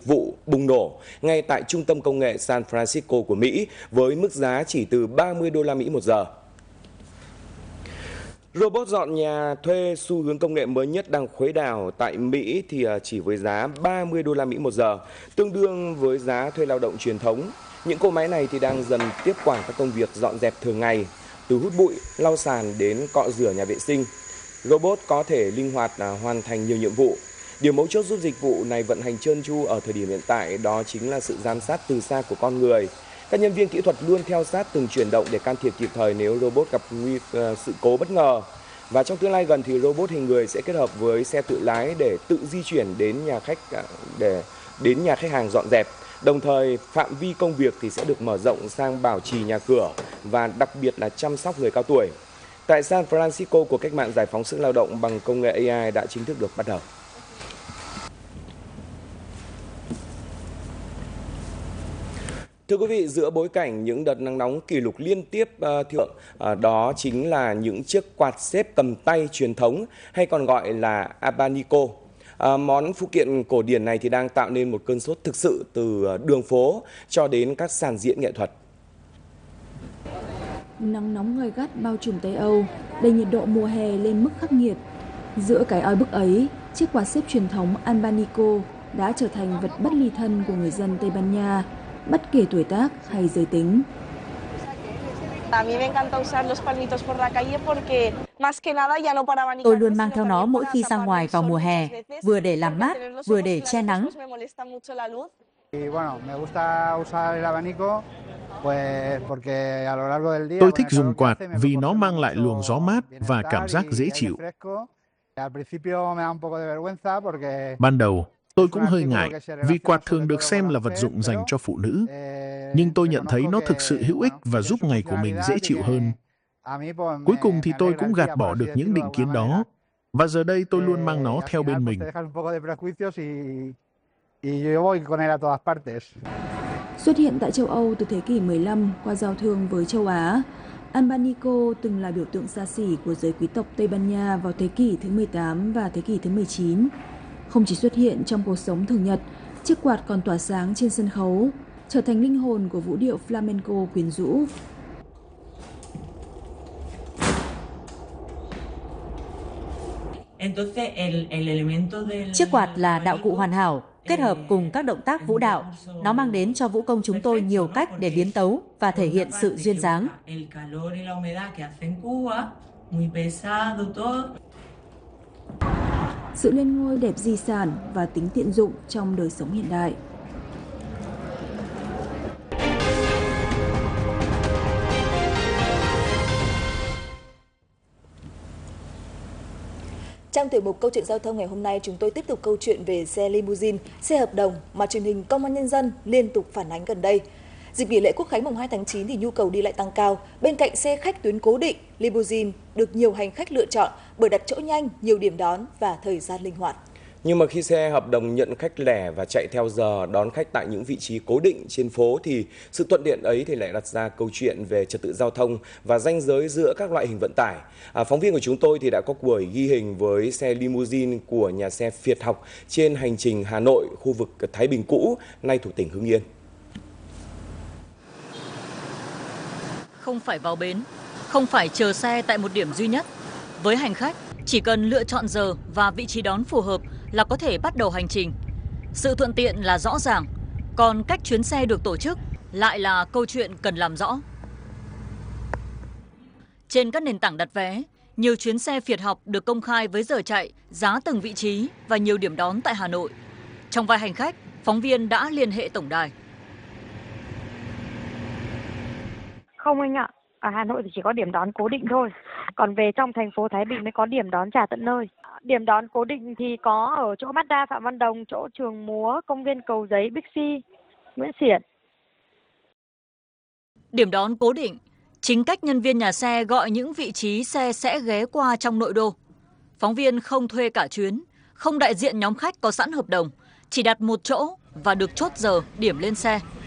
vụ bùng nổ ngay tại trung tâm công nghệ San Francisco của Mỹ với mức giá chỉ từ 30 đô la Mỹ một giờ. Robot dọn nhà thuê xu hướng công nghệ mới nhất đang khuấy đảo tại Mỹ thì chỉ với giá 30 đô la Mỹ một giờ, tương đương với giá thuê lao động truyền thống. Những cỗ máy này thì đang dần tiếp quản các công việc dọn dẹp thường ngày, từ hút bụi, lau sàn đến cọ rửa nhà vệ sinh. Robot có thể linh hoạt hoàn thành nhiều nhiệm vụ. Điều mấu chốt giúp dịch vụ này vận hành trơn tru ở thời điểm hiện tại đó chính là sự giám sát từ xa của con người. Các nhân viên kỹ thuật luôn theo sát từng chuyển động để can thiệp kịp thời nếu robot gặp sự cố bất ngờ. Và trong tương lai gần thì robot hình người sẽ kết hợp với xe tự lái để tự di chuyển đến nhà khách hàng dọn dẹp. Đồng thời, phạm vi công việc thì sẽ được mở rộng sang bảo trì nhà cửa và đặc biệt là chăm sóc người cao tuổi. Tại San Francisco, cuộc cách mạng giải phóng sức lao động bằng công nghệ AI đã chính thức được bắt đầu. Thưa quý vị, giữa bối cảnh những đợt nắng nóng kỷ lục liên tiếp đó chính là những chiếc quạt xếp cầm tay truyền thống hay còn gọi là abanico. Món phụ kiện cổ điển này thì đang tạo nên một cơn sốt thực sự từ đường phố cho đến các sàn diễn nghệ thuật. Nắng nóng gay gắt bao trùm Tây Âu, đẩy nhiệt độ mùa hè lên mức khắc nghiệt. Giữa cái oi bức ấy, chiếc quạt xếp truyền thống abanico đã trở thành vật bất ly thân của người dân Tây Ban Nha, bất kể tuổi tác hay giới tính. Tôi luôn mang theo nó mỗi khi ra ngoài vào mùa hè, vừa để làm mát, vừa để che nắng. Tôi thích dùng quạt vì nó mang lại luồng gió mát và cảm giác dễ chịu. Ban đầu, tôi cũng hơi ngại vì quạt thường được xem là vật dụng dành cho phụ nữ. Nhưng tôi nhận thấy nó thực sự hữu ích và giúp ngày của mình dễ chịu hơn. Cuối cùng thì tôi cũng gạt bỏ được những định kiến đó. Và giờ đây tôi luôn mang nó theo bên mình. Xuất hiện tại châu Âu từ thế kỷ 15 qua giao thương với châu Á, abanico từng là biểu tượng xa xỉ của giới quý tộc Tây Ban Nha vào thế kỷ thứ 18 và thế kỷ thứ 19. Không chỉ xuất hiện trong cuộc sống thường nhật, chiếc quạt còn tỏa sáng trên sân khấu, trở thành linh hồn của vũ điệu flamenco quyến rũ. Chiếc quạt là đạo cụ hoàn hảo, kết hợp cùng các động tác vũ đạo. Nó mang đến cho vũ công chúng tôi nhiều cách để biến tấu và thể hiện sự duyên dáng. Sự lên ngôi đẹp di sản và tính tiện dụng trong đời sống hiện đại. Trong tiểu mục Câu chuyện giao thông ngày hôm nay, chúng tôi tiếp tục câu chuyện về xe limousine, xe hợp đồng mà truyền hình Công an Nhân dân liên tục phản ánh gần đây. Dịp nghỉ lễ Quốc khánh mùng 2 tháng 9 thì nhu cầu đi lại tăng cao. Bên cạnh xe khách tuyến cố định, limousine được nhiều hành khách lựa chọn bởi đặt chỗ nhanh, nhiều điểm đón và thời gian linh hoạt. Nhưng mà khi xe hợp đồng nhận khách lẻ và chạy theo giờ đón khách tại những vị trí cố định trên phố thì sự thuận tiện ấy thì lại đặt ra câu chuyện về trật tự giao thông và ranh giới giữa các loại hình vận tải. Phóng viên của chúng tôi thì đã có buổi ghi hình với xe limousine của nhà xe Việt Học trên hành trình Hà Nội, khu vực Thái Bình cũ, nay thuộc tỉnh Hưng Yên. Không phải vào bến, không phải chờ xe tại một điểm duy nhất. Với hành khách, chỉ cần lựa chọn giờ và vị trí đón phù hợp là có thể bắt đầu hành trình. Sự thuận tiện là rõ ràng, còn cách chuyến xe được tổ chức lại là câu chuyện cần làm rõ. Trên các nền tảng đặt vé, nhiều chuyến xe Việt Học được công khai với giờ chạy, giá từng vị trí và nhiều điểm đón tại Hà Nội. Trong vai hành khách, phóng viên đã liên hệ tổng đài. Không anh ạ, ở Hà Nội thì chỉ có điểm đón cố định thôi. Còn về trong thành phố Thái Bình mới có điểm đón trả tận nơi. Điểm đón cố định thì có ở chỗ Mazda Phạm Văn Đồng, chỗ Trường Múa, công viên Cầu Giấy, Bixi, Nguyễn Xiển. Điểm đón cố định, chính cách nhân viên nhà xe gọi những vị trí xe sẽ ghé qua trong nội đô. Phóng viên không thuê cả chuyến, không đại diện nhóm khách có sẵn hợp đồng, chỉ đặt một chỗ và được chốt giờ điểm lên xe.